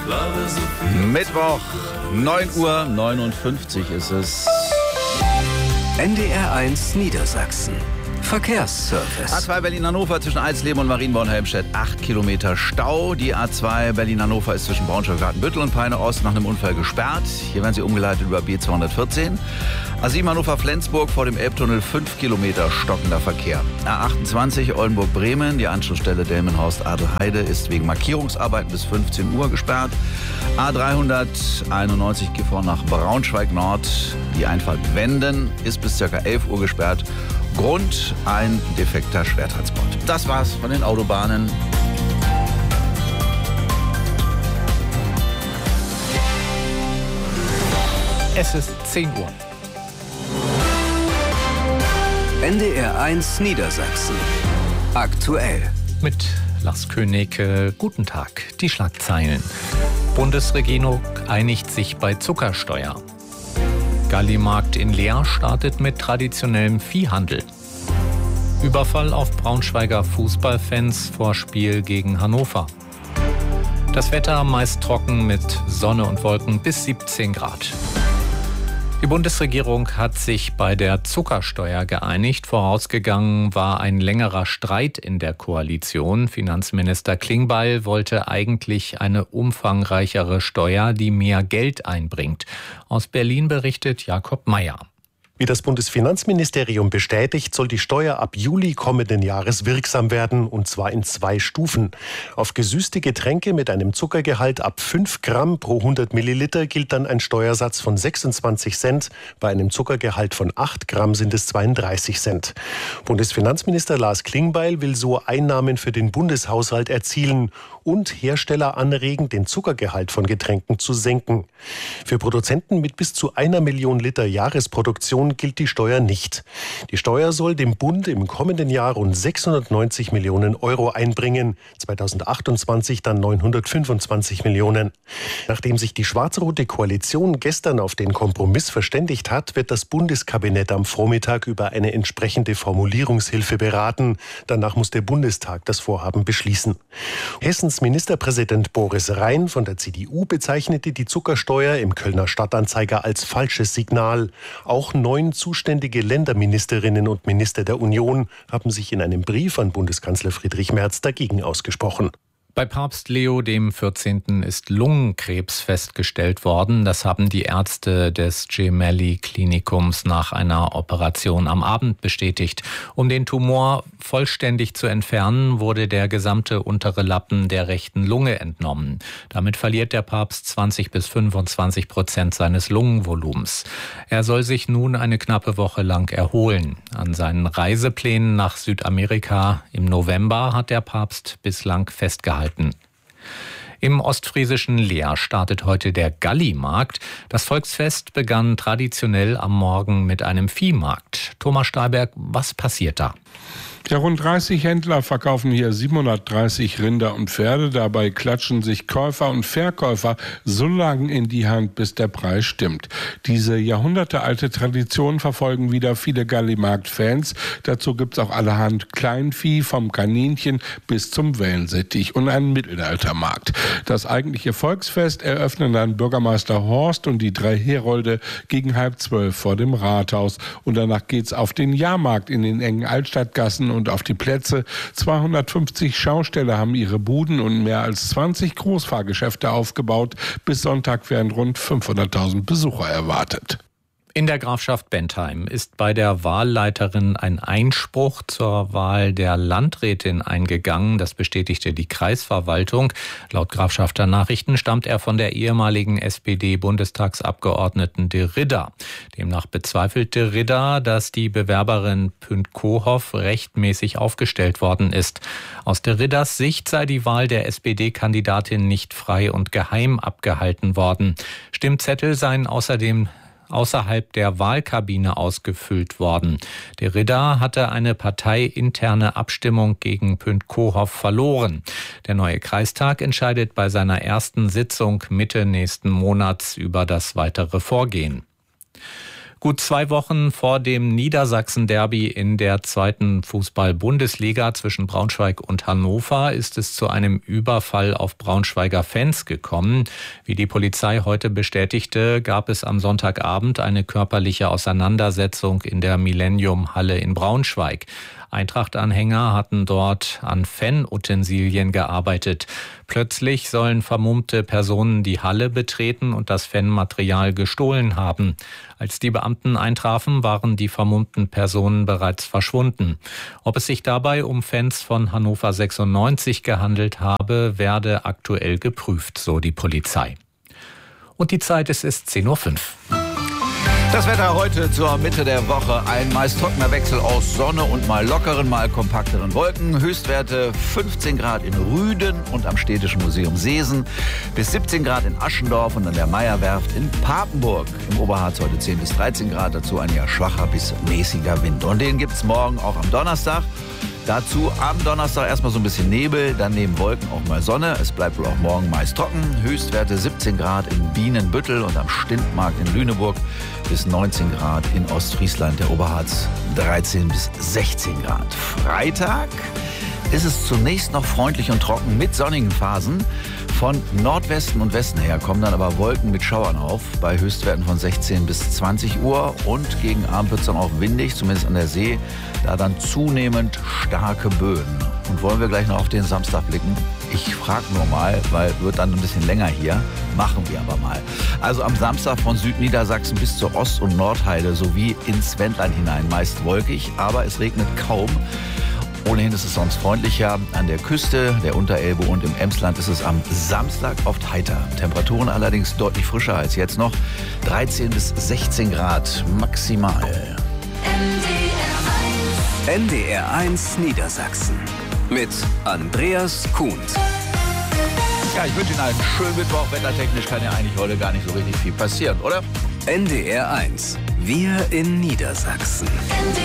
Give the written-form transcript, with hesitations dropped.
Mittwoch, 9:59 Uhr ist es. NDR1 Niedersachsen. Verkehrsservice. A2 Berlin-Hannover zwischen Eisleben und Marienborn-Helmstedt 8 Kilometer Stau. Die A2 Berlin-Hannover ist zwischen Braunschweig-Gartenbüttel und Peine-Ost nach einem Unfall gesperrt. Hier werden sie umgeleitet über B214. A7 Hannover-Flensburg vor dem Elbtunnel 5 Kilometer stockender Verkehr. A28 Oldenburg-Bremen, die Anschlussstelle Delmenhorst-Adelheide ist wegen Markierungsarbeiten bis 15 Uhr gesperrt. A391 Gifhorn nach Braunschweig-Nord, die Einfahrt Wenden ist bis ca. 11 Uhr gesperrt. Grund: ein defekter Schwertransport. Das war's von den Autobahnen. Es ist 10 Uhr. NDR1 Niedersachsen. Aktuell. Mit Lars König, guten Tag. Die Schlagzeilen. Bundesregierung einigt sich bei Zuckersteuer. Gallimarkt in Leer startet mit traditionellem Viehhandel. Überfall auf Braunschweiger Fußballfans vor Spiel gegen Hannover. Das Wetter meist trocken mit Sonne und Wolken bis 17 Grad. Die Bundesregierung hat sich bei der Zuckersteuer geeinigt. Vorausgegangen war ein längerer Streit in der Koalition. Finanzminister Klingbeil wollte eigentlich eine umfangreichere Steuer, die mehr Geld einbringt. Aus Berlin berichtet Jakob Mayer. Wie das Bundesfinanzministerium bestätigt, soll die Steuer ab Juli kommenden Jahres wirksam werden, und zwar in 2 Stufen. Auf gesüßte Getränke mit einem Zuckergehalt ab 5 Gramm pro 100 Milliliter gilt dann ein Steuersatz von 26 Cent. Bei einem Zuckergehalt von 8 Gramm sind es 32 Cent. Bundesfinanzminister Lars Klingbeil will so Einnahmen für den Bundeshaushalt erzielen und Hersteller anregen, den Zuckergehalt von Getränken zu senken. Für Produzenten mit bis zu 1 Million Liter Jahresproduktion gilt die Steuer nicht. Die Steuer soll dem Bund im kommenden Jahr rund 690 Millionen Euro einbringen, 2028 dann 925 Millionen. Nachdem sich die schwarz-rote Koalition gestern auf den Kompromiss verständigt hat, wird das Bundeskabinett am Vormittag über eine entsprechende Formulierungshilfe beraten. Danach muss der Bundestag das Vorhaben beschließen. Hessens Ministerpräsident Boris Rhein von der CDU bezeichnete die Zuckersteuer im Kölner Stadtanzeiger als falsches Signal. Auch 9 zuständige Länderministerinnen und Minister der Union haben sich in einem Brief an Bundeskanzler Friedrich Merz dagegen ausgesprochen. Bei Papst Leo XIV. Ist Lungenkrebs festgestellt worden. Das haben die Ärzte des Gemelli-Klinikums nach einer Operation am Abend bestätigt. Um den Tumor vollständig zu entfernen, wurde der gesamte untere Lappen der rechten Lunge entnommen. Damit verliert der Papst 20-25% seines Lungenvolumens. Er soll sich nun eine knappe Woche lang erholen. An seinen Reiseplänen nach Südamerika im November hat der Papst bislang festgehalten. Im ostfriesischen Leer startet heute der Gallimarkt. Das Volksfest begann traditionell am Morgen mit einem Viehmarkt. Thomas Stahlberg, was passiert da? Ja, rund 30 Händler verkaufen hier 730 Rinder und Pferde. Dabei klatschen sich Käufer und Verkäufer so lange in die Hand, bis der Preis stimmt. Diese jahrhundertealte Tradition verfolgen wieder viele Gallimarkt-Fans. Dazu gibt's auch allerhand Kleinvieh, vom Kaninchen bis zum Wellensittich und einen Mittelaltermarkt. Das eigentliche Volksfest eröffnen dann Bürgermeister Horst und die 3 Herolde gegen 11:30 vor dem Rathaus. Und danach geht's auf den Jahrmarkt in den engen Altstadtgassen und auf die Plätze. 250 Schausteller haben ihre Buden und mehr als 20 Großfahrgeschäfte aufgebaut. Bis Sonntag werden rund 500.000 Besucher erwartet. In der Grafschaft Bentheim ist bei der Wahlleiterin ein Einspruch zur Wahl der Landrätin eingegangen. Das bestätigte die Kreisverwaltung. Laut Grafschafter Nachrichten stammt er von der ehemaligen SPD-Bundestagsabgeordneten de Ridder. Demnach bezweifelte Ridder, dass die Bewerberin Pünd Kohoff rechtmäßig aufgestellt worden ist. Aus de Ridders Sicht sei die Wahl der SPD-Kandidatin nicht frei und geheim abgehalten worden. Stimmzettel seien außerdem außerhalb der Wahlkabine ausgefüllt worden. De Ridder hatte eine parteiinterne Abstimmung gegen Pünd Kohoff verloren. Der neue Kreistag entscheidet bei seiner ersten Sitzung Mitte nächsten Monats über das weitere Vorgehen. Gut 2 Wochen vor dem Niedersachsen-Derby in der 2. Fußball-Bundesliga zwischen Braunschweig und Hannover ist es zu einem Überfall auf Braunschweiger Fans gekommen. Wie die Polizei heute bestätigte, gab es am Sonntagabend eine körperliche Auseinandersetzung in der Millennium-Halle in Braunschweig. Eintracht-Anhänger hatten dort an Fanutensilien gearbeitet. Plötzlich sollen vermummte Personen die Halle betreten und das Fanmaterial gestohlen haben. Als die Beamten eintrafen, waren die vermummten Personen bereits verschwunden. Ob es sich dabei um Fans von Hannover 96 gehandelt habe, werde aktuell geprüft, so die Polizei. Und die Zeit ist 10:05 Uhr. Das Wetter heute zur Mitte der Woche. Ein meist trockener Wechsel aus Sonne und mal lockeren, mal kompakteren Wolken. Höchstwerte 15 Grad in Rüden und am Städtischen Museum Seesen. Bis 17 Grad in Aschendorf und an der Meierwerft in Papenburg. Im Oberharz heute 10 bis 13 Grad. Dazu ein eher schwacher bis mäßiger Wind. Und den gibt es morgen auch am Donnerstag. Dazu am Donnerstag erstmal so ein bisschen Nebel, dann neben Wolken auch mal Sonne. Es bleibt wohl auch morgen meist trocken. Höchstwerte 17 Grad in Bienenbüttel und am Stintmarkt in Lüneburg bis 19 Grad in Ostfriesland, der Oberharz 13 bis 16 Grad. Freitag ist es zunächst noch freundlich und trocken mit sonnigen Phasen. Von Nordwesten und Westen her kommen dann aber Wolken mit Schauern auf, bei Höchstwerten von 16 bis 20 Uhr. Und gegen Abend wird es dann auch windig, zumindest an der See, da dann zunehmend starke Böen. Und wollen wir gleich noch auf den Samstag blicken? Ich frage nur mal, weil wird dann ein bisschen länger hier. Machen wir aber mal. Also am Samstag von Südniedersachsen bis zur Ost- und Nordheide sowie ins Wendland hinein meist wolkig, aber es regnet kaum. Ohnehin ist es sonst freundlicher. An der Küste, der Unterelbe und im Emsland ist es am Samstag oft heiter. Temperaturen allerdings deutlich frischer als jetzt noch. 13 bis 16 Grad maximal. NDR 1 Niedersachsen mit Andreas Kuhn. Ja, ich wünsche Ihnen einen schönen Mittwoch. Wettertechnisch kann ja eigentlich heute gar nicht so richtig viel passieren, oder? NDR 1, wir in Niedersachsen.